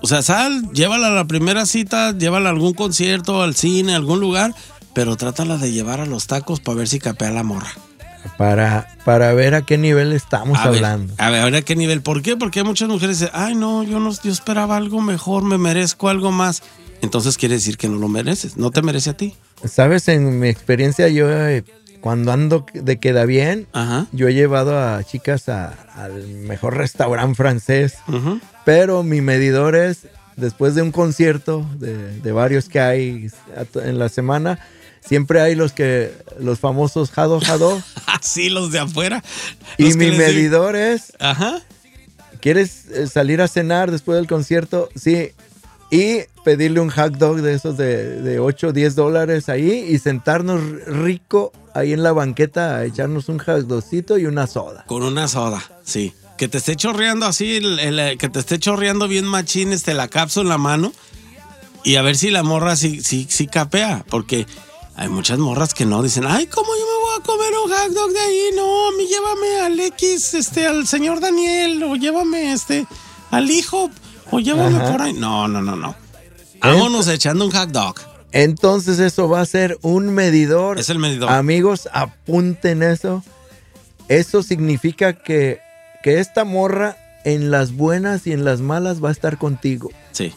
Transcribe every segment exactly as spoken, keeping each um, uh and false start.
O sea, sal, llévala a la primera cita, llévala a algún concierto, al cine, a algún lugar, pero trátala de llevar a los tacos para ver si capea la morra. Para, para ver a qué nivel estamos a hablando. Ver, a ver, a ver a qué nivel. ¿Por qué? Porque hay muchas mujeres que dicen, ay no, yo no, yo esperaba algo mejor, me merezco algo más. Entonces quiere decir que no lo mereces, no te merece a ti. Sabes, en mi experiencia, yo eh, cuando ando de queda bien, Ajá. yo he llevado a chicas a, al mejor restaurante francés, uh-huh. pero mi medidor es, después de un concierto, de, de varios que hay en la semana, siempre hay los que los famosos jado jado. Sí, los de afuera. Y los mi medidor digo. es, ajá. ¿quieres salir a cenar después del concierto? Sí. Y pedirle un hot dog de esos de, de ocho o diez dólares ahí y sentarnos rico ahí en la banqueta a echarnos un hot dogcito y una soda. Con una soda, sí. Que te esté chorreando así, el, el, que te esté chorreando bien machín este, la cápsula en la mano y a ver si la morra sí, sí, sí capea, porque hay muchas morras que no, dicen, ay, ¿cómo yo me voy a comer un hot dog de ahí? No, a mí llévame al X, este, al señor Daniel, o llévame este, al hijo, o llévame Ajá. por ahí. No, no, no, no. Vámonos Ent- echando un hot dog. Entonces eso va a ser un medidor. Es el medidor. Amigos, apunten eso. Eso significa que, que esta morra en las buenas y en las malas va a estar contigo. Sí.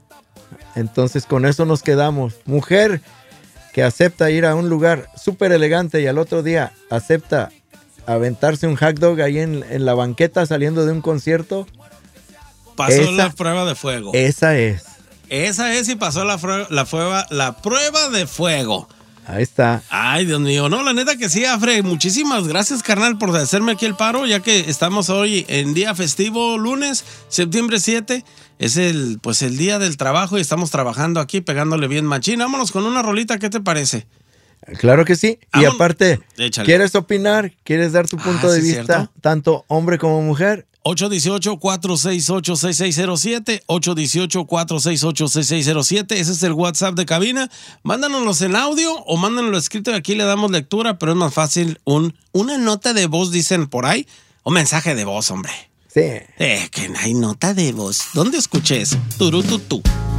Entonces con eso nos quedamos. Mujer que acepta ir a un lugar súper elegante y al otro día acepta aventarse un hot dog ahí en, en la banqueta saliendo de un concierto. Pasó esa, la prueba de fuego. Esa es. Esa es y pasó la, frue- la, prueba, la prueba de fuego. Ahí está. Ay, Dios mío. No, la neta que sí, Afre. Muchísimas gracias, carnal, por hacerme aquí el paro, ya que estamos hoy en día festivo, lunes, septiembre siete. Es el, pues, el día del trabajo y estamos trabajando aquí, pegándole bien machín. Vámonos con una rolita, ¿qué te parece? Claro que sí. Vámonos. Y aparte, Échale. ¿quieres opinar? ¿Quieres dar tu punto ah, de sí, vista? ¿cierto? Tanto hombre como mujer. ocho uno ocho, cuatro seis ocho, seis seis cero siete, ocho uno ocho, cuatro seis ocho, seis seis cero siete, ese es el WhatsApp de cabina. Mándanos en audio o mándanoslo escrito y aquí le damos lectura, pero es más fácil un, una nota de voz, dicen por ahí, o mensaje de voz, hombre. Sí. Eh, que no hay nota de voz. ¿Dónde escuché eso? Turututú.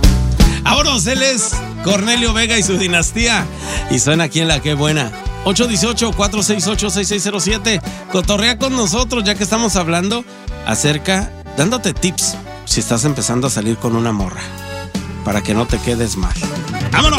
Ahora él es Cornelio Vega y su dinastía y suena aquí en La Qué Buena. ocho uno ocho, cuatro seis ocho, seis seis cero siete. Cotorrea con nosotros ya que estamos hablando acerca, dándote tips si estás empezando a salir con una morra para que no te quedes mal. ¡Vámonos!